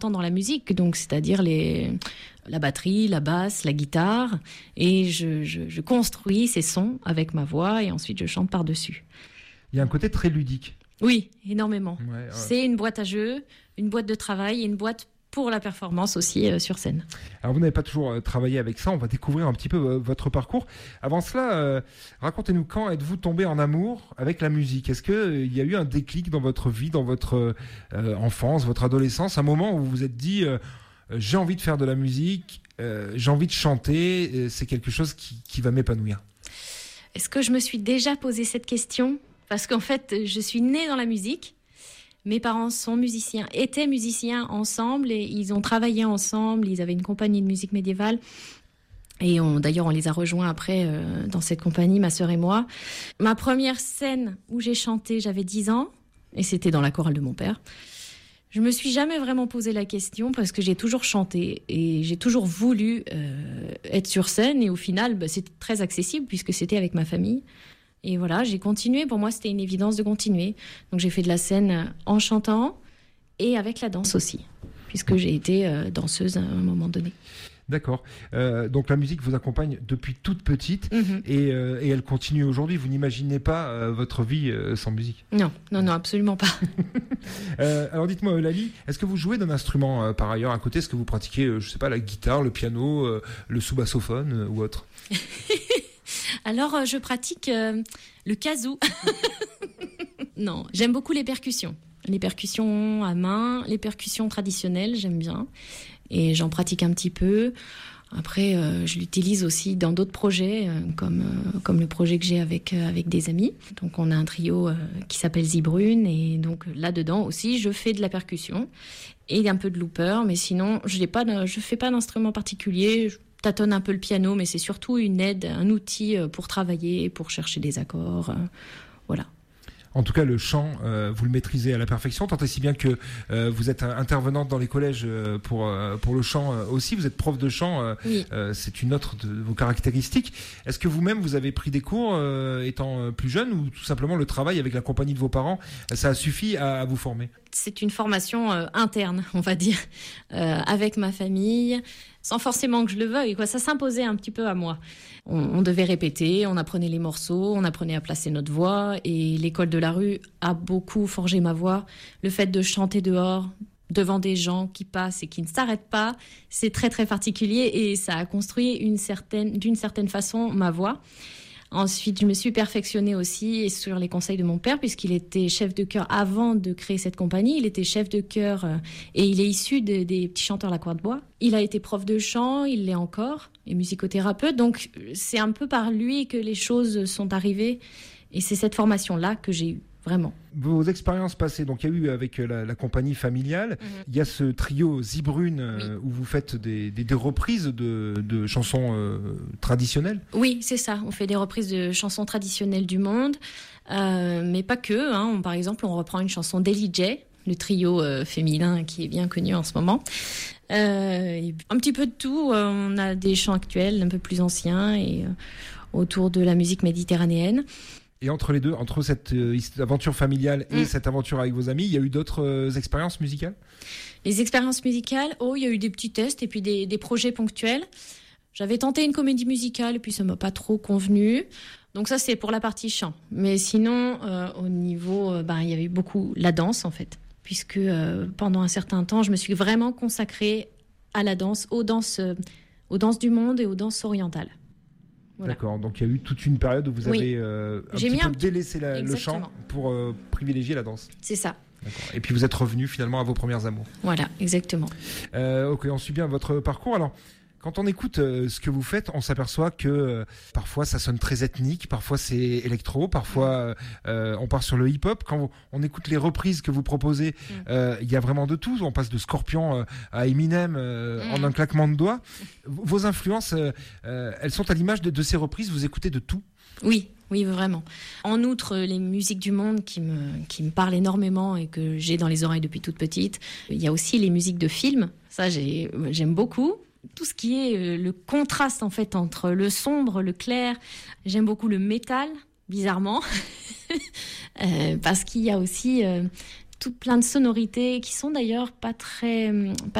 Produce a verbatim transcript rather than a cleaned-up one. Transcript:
tant dans la musique, donc c'est-à-dire les, la batterie, la basse, la guitare, et je, je, je construis ces sons avec ma voix et ensuite je chante par-dessus. Il y a un côté très ludique. Oui, énormément. Ouais, ouais. C'est une boîte à jeux, une boîte de travail et une boîte pour la performance aussi euh, sur scène. Alors vous n'avez pas toujours euh, travaillé avec ça, on va découvrir un petit peu euh, votre parcours. Avant cela, euh, racontez-nous quand êtes-vous tombé en amour avec la musique ? Est-ce qu'il euh, y a eu un déclic dans votre vie, dans votre euh, enfance, votre adolescence, un moment où vous vous êtes dit euh, « j'ai envie de faire de la musique, euh, j'ai envie de chanter, euh, c'est quelque chose qui, qui va m'épanouir ». Est-ce que je me suis déjà posé cette question ? Parce qu'en fait, je suis née dans la musique. Mes parents sont musiciens, étaient musiciens ensemble et ils ont travaillé ensemble. Ils avaient une compagnie de musique médiévale. Et on, d'ailleurs, on les a rejoints après euh, dans cette compagnie, ma sœur et moi. Ma première scène où j'ai chanté, j'avais dix ans. Et c'était dans la chorale de mon père. Je me suis jamais vraiment posé la question parce que j'ai toujours chanté. Et j'ai toujours voulu euh, être sur scène. Et au final, bah, c'était très accessible puisque c'était avec ma famille. Et voilà, j'ai continué. Pour moi, c'était une évidence de continuer. Donc, j'ai fait de la scène en chantant et avec la danse aussi, puisque j'ai été euh, danseuse à un moment donné. D'accord. Euh, donc, la musique vous accompagne depuis toute petite mm-hmm. et, euh, et elle continue aujourd'hui. Vous n'imaginez pas euh, votre vie euh, sans musique ? Non, non, non, absolument pas. euh, alors, dites-moi, Eulalie, est-ce que vous jouez d'un instrument euh, par ailleurs à côté ? Est-ce que vous pratiquez, euh, je sais pas, la guitare, le piano, euh, le sous-bassophone euh, ou autre ? Alors, euh, je pratique euh, le kazoo. Non, j'aime beaucoup les percussions. Les percussions à main, les percussions traditionnelles, j'aime bien. Et j'en pratique un petit peu. Après, euh, je l'utilise aussi dans d'autres projets, euh, comme, euh, comme le projet que j'ai avec, euh, avec des amis. Donc, on a un trio euh, qui s'appelle Zibrune. Et donc, là-dedans aussi, je fais de la percussion et un peu de looper. Mais sinon, je ne fais pas d'instrument particulier. Je tâtonne un peu le piano, mais c'est surtout une aide, un outil pour travailler, pour chercher des accords. Euh, voilà. En tout cas, le chant, euh, vous le maîtrisez à la perfection, tant et si bien que euh, vous êtes intervenante dans les collèges euh, pour euh, pour le chant euh, aussi. Vous êtes prof de chant, euh, oui. euh, c'est une autre de vos caractéristiques. Est-ce que vous-même vous avez pris des cours euh, étant plus jeune, ou tout simplement le travail avec la compagnie de vos parents, ça a suffi à, à vous former ? C'est une formation euh, interne, on va dire, euh, avec ma famille, sans forcément que je le veuille, quoi. Ça s'imposait un petit peu à moi. On, on devait répéter, on apprenait les morceaux, on apprenait à placer notre voix, et l'école de la rue a beaucoup forgé ma voix. Le fait de chanter dehors, devant des gens qui passent et qui ne s'arrêtent pas, c'est très très particulier, et ça a construit une certaine, d'une certaine façon ma voix. Ensuite, je me suis perfectionnée aussi sur les conseils de mon père, puisqu'il était chef de chœur avant de créer cette compagnie. Il était chef de chœur euh, et il est issu de, des petits chanteurs La Croix de Bois. Il a été prof de chant, il l'est encore, et musicothérapeute. Donc, c'est un peu par lui que les choses sont arrivées. Et c'est cette formation-là que j'ai eue, vraiment. Vos expériences passées, donc il y a eu avec la, la compagnie familiale, mm-hmm. il y a ce trio Zibrune euh, oui. où vous faites des, des, des reprises de, de chansons euh, traditionnelles. Oui, c'est ça. On fait des reprises de chansons traditionnelles du monde, euh, mais pas que. Hein. On, par exemple, on reprend une chanson d'Ellie J, le trio euh, féminin qui est bien connu en ce moment. Euh, un petit peu de tout. On a des chants actuels, un peu plus anciens, et euh, autour de la musique méditerranéenne. Et entre les deux, entre cette euh, aventure familiale et mmh. cette aventure avec vos amis, il y a eu d'autres euh, expériences musicales ? Les expériences musicales, oh, il y a eu des petits tests et puis des, des projets ponctuels. J'avais tenté une comédie musicale et puis ça m'a pas trop convenu. Donc ça, c'est pour la partie chant. Mais sinon, euh, au niveau, euh, ben, il y avait beaucoup la danse, en fait. Puisque euh, pendant un certain temps, je me suis vraiment consacrée à la danse, aux danses, euh, aux danses du monde et aux danses orientales. Voilà. D'accord, donc il y a eu toute une période où vous oui. avez euh, un J'ai petit mis peu un... délaissé la, le chant pour euh, privilégier la danse. C'est ça. D'accord. Et puis vous êtes revenu finalement à vos premières amours. Voilà, exactement. Euh, ok, on suit bien votre parcours. Alors, quand on écoute euh, ce que vous faites, on s'aperçoit que euh, parfois ça sonne très ethnique, parfois c'est électro, parfois euh, on part sur le hip-hop. Quand vous, on écoute les reprises que vous proposez, il euh, y a vraiment de tout. On passe de Scorpion euh, à Eminem euh, mm. en un claquement de doigts. Vos influences, euh, euh, elles sont à l'image de, de ces reprises. Vous écoutez de tout ? Oui, oui, vraiment. En outre, les musiques du monde qui me, qui me parlent énormément et que j'ai dans les oreilles depuis toute petite, il y a aussi les musiques de films. Ça, j'ai, j'aime beaucoup. Tout ce qui est le contraste, en fait, entre le sombre, le clair. J'aime beaucoup le métal, bizarrement. euh, parce qu'il y a aussi euh, tout plein de sonorités qui sont d'ailleurs pas très, pas